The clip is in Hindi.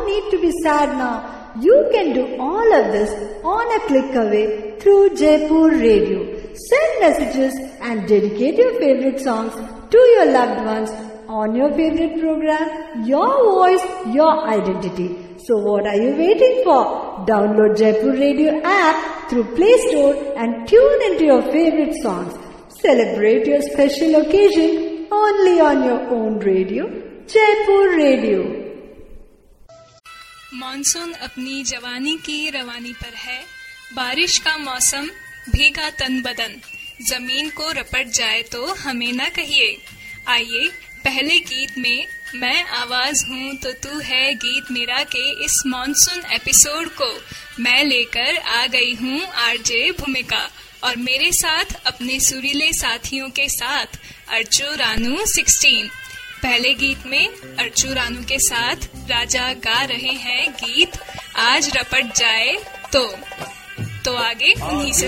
need to be sad now. You can do all of this on a click away through Jaipur Radio. Send messages and dedicate your favorite songs to your loved ones on your favorite program, Your Voice, Your Identity. So what are you waiting for? Download Jaipur Radio app through Play Store and tune into your favorite songs. Celebrate your special occasion only on your own radio, Jaipur Radio. Monsoon अपनी जवानी की रवानी पर है, बारिश का मौसम, भीगा तन बदन, जमीन को रपट जाए तो हमें न कहिए। आइए पहले गीत में मैं आवाज हूँ तो तू है गीत मेरा के इस मॉनसून एपिसोड को मैं लेकर आ गई हूँ आरजे भूमिका और मेरे साथ अपने सुरीले साथियों के साथ अर्चू रानू 16। पहले गीत में अर्चू रानू के साथ राजा गा रहे हैं गीत आज रपट जाए तो आगे उन्हीं से